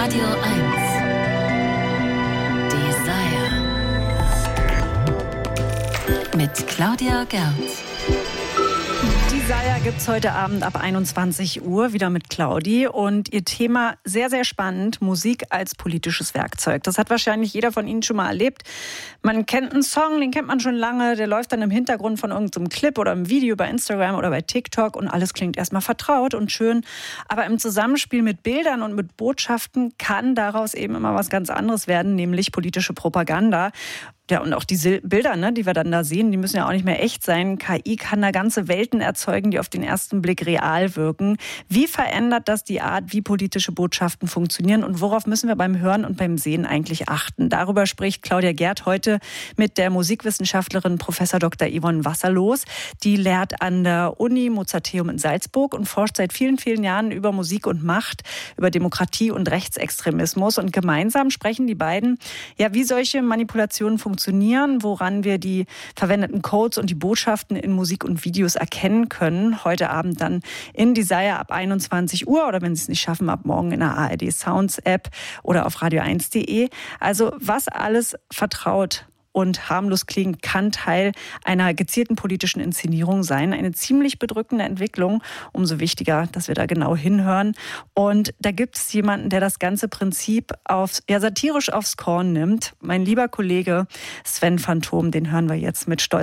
Radio 1 Desire mit Claudia Gerns. Desire gibt's heute Abend ab 21 Uhr wieder mit Claudi und ihr Thema sehr, sehr spannend, Musik als politisches Werkzeug. Das hat wahrscheinlich jeder von Ihnen schon mal erlebt. Man kennt einen Song, den kennt man schon lange, der läuft dann im Hintergrund von irgendeinem Clip oder einem Video bei Instagram oder bei TikTok und alles klingt erstmal vertraut und schön. Aber im Zusammenspiel mit Bildern und mit Botschaften kann daraus eben immer was ganz anderes werden, nämlich politische Propaganda. Ja, und auch diese Bilder, die wir dann da sehen, die müssen ja auch nicht mehr echt sein. KI kann da ganze Welten erzeugen, die auf den ersten Blick real wirken. Wie verändert das die Art, wie politische Botschaften funktionieren und worauf müssen wir beim Hören und beim Sehen eigentlich achten? Darüber spricht Claudia Gerd heute mit der Musikwissenschaftlerin Prof. Dr. Yvonne Wasserlos. Die lehrt an der Uni Mozarteum in Salzburg und forscht seit vielen, vielen Jahren über Musik und Macht, über Demokratie und Rechtsextremismus. Und gemeinsam sprechen die beiden, wie solche Manipulationen funktionieren, woran wir die verwendeten Codes und die Botschaften in Musik und Videos erkennen können. Heute Abend dann in Desire ab 21 Uhr oder wenn Sie es nicht schaffen, ab morgen in der ARD Sounds App oder auf radio1.de. Also was alles vertraut und harmlos klingt, kann Teil einer gezielten politischen Inszenierung sein. Eine ziemlich bedrückende Entwicklung. Umso wichtiger, dass wir da genau hinhören. Und da gibt es jemanden, der das ganze Prinzip satirisch aufs Korn nimmt. Mein lieber Kollege Sven Phantom, den hören wir jetzt mit Stolz